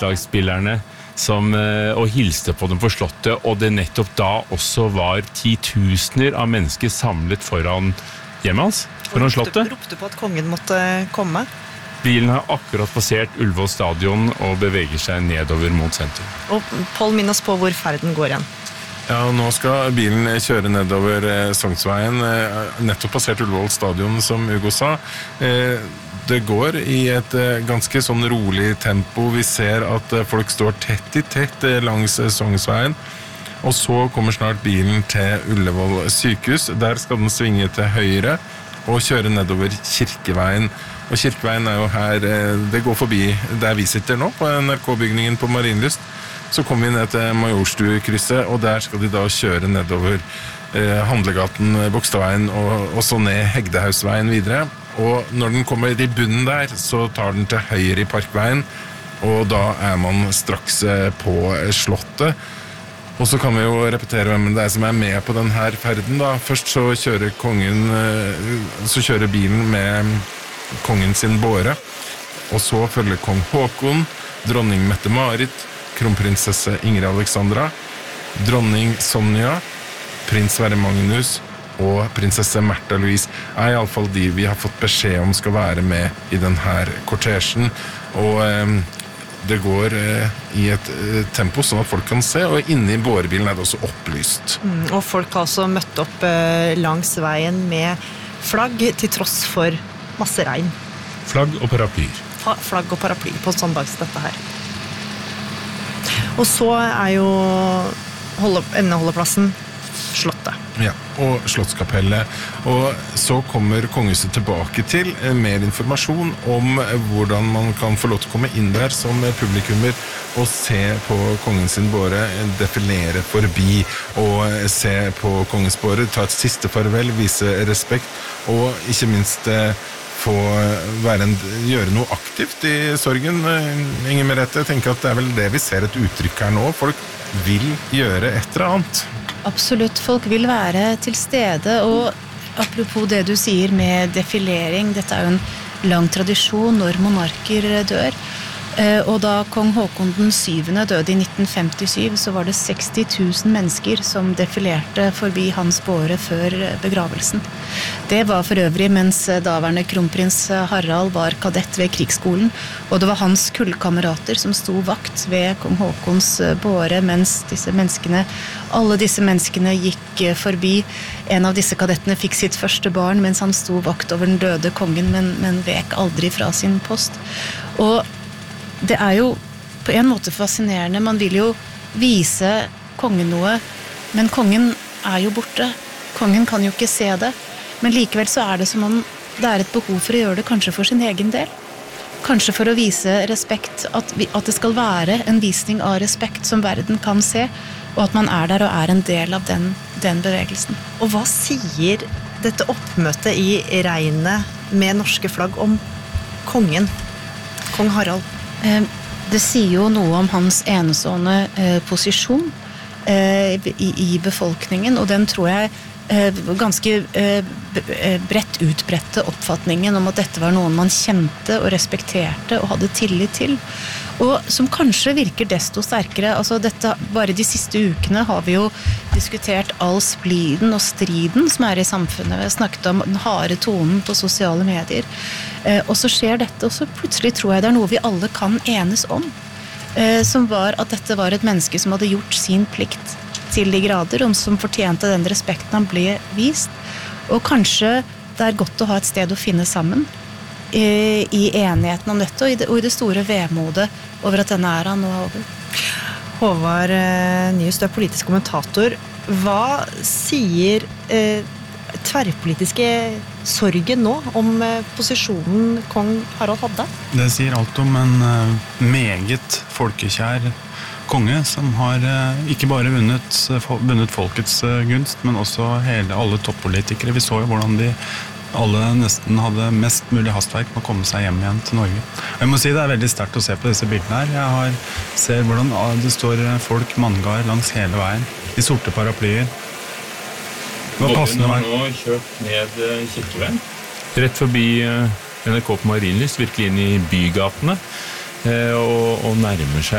middagsspillerne og hilste på dem på slottet, og det nettopp da også var titusener av mennesker samlet foran hjemmet hans, foran slottet. Ropte på at kongen måtte komme. Bilen har akkurat passert Ullevål stadion og beveger seg nedover mot sentrum. Og Pål, minn oss på hvor ferden går igjen. Ja, nå skal bilen kjøre nedover Sognsveien, nettopp passert Ullevål stadion, som Hugo sa. Det går i et ganske sånn rolig tempo. Vi ser at folk står tett i tett langs Sognsveien. Og så kommer snart bilen til Ullevål sykehus. Der skal den svinge til høyre og kjøre nedover Kirkeveien. Og Kirkeveien jo her, det går forbi der vi sitter nå, på NRK-bygningen på Marienlyst. Så kommer vi ned til Majorstuekrysset, og der skal de da kjøre nedover Handlegaten, Bogstadveien og så ned Hegdehausveien videre. Og når den kommer i bunnen der, så tar den til høyre i Parkveien, og da man straks på slottet. Og så kan vi jo repetere hvem det som med på denne ferden da. Først så kjører bilen med kongen sin båre, og så følger kong Håkon, dronning Mette-Marit, kronprinsesse Ingrid Alexandra, dronning Sonja, prins Sverre Magnus og prinsesse Märtha Louise I alle fall de vi har fått beskjed om skal være med i denne kortesjen. Og det går i et tempo sånn at folk kan se, og inne i bårebilen det også opplyst. Og folk har også møtt opp langs veien med flagg til tross for masse regn. Flagg og paraplyer. Flagg og paraply på sånn dag som dette her. Og så jo endeholdeplassen slottet. Ja, og Slottskapellet. Og så kommer kongehuset tilbake til mer informasjon om hvordan man kan få lov til å komme inn der som publikummer og se på kongen sin båre defilere forbi og se på kongens båre, ta et siste farvel, vise respekt og ikke minst gjøre noe aktivt i sorgen. Inger Merete, jeg tenker at det vel det vi ser et uttrykk her nå. Folk vil gjøre et eller annet. Absolutt, folk vil være til stede, og apropos det du sier med defilering, dette jo en lang tradisjon når monarker dør. Og da kong Håkon den 7. døde i 1957, så var det 60 000 mennesker som defilerte forbi hans båre før begravelsen. Det var for øvrig mens daværende kronprins Harald var kadett ved krigsskolen, og det var hans kullkamerater som sto vakt ved kong Håkons båre, mens alle disse menneskene gikk forbi. En av disse kadettene fikk sitt første barn, mens han sto vakt over den døde kongen, men vek aldri fra sin post. Og det jo på en måte fascinerende. Man vil jo vise kongen noe, men kongen jo borte. Kongen kan jo ikke se det. Men likevel så det som om det et behov for å gjøre det kanskje for sin egen del. Kanskje for å vise respekt, at det skal være en visning av respekt som verden kan se, og at man der og en del av den bevegelsen. Og hva sier dette oppmøtet i regnet med norske flagg om kongen, kong Harald? Det sier jo noe om hans enestående posisjon i befolkningen, og den tror jeg ganske bredt utbredte oppfatningen om at dette var noen man kjente og respekterte og hadde tillit til, og som kanskje virker desto sterkere. Altså bare de siste ukene har vi jo diskutert all spliden og striden som i samfunnet. Vi har snakket om den harde tonen på sosiale medier, og så skjer dette, og så plutselig tror jeg det noe vi alle kan enes om, som var at dette var et menneske som hadde gjort sin plikt til de grader, og som fortjente den respekten han ble vist, og kanskje det godt å ha et sted å finne sammen i enigheten om dette, og i det store vemodet over at denne æraen nå over. Håvard Nyhus, du politisk kommentator. Hva sier tverrpolitiske sorgen nå om posisjonen kong Harald hadde? Det sier alt om en meget folkekjær konge som har ikke bare vunnet folkets gunst, men også alle toppolitikere. Vi så jo hvordan de alle nesten hadde mest mulig hastverk med å komme seg hjem igjen til Norge. Og jeg må si det veldig sterkt å se på disse bildene her. Jeg ser hvordan det står folk manngard langs hele veien, i sorte paraplyer. Båten har nå kjørt ned Kirkeveien, rett forbi NRK på Marienlyst, virkelig inn i bygatene, og nærmer seg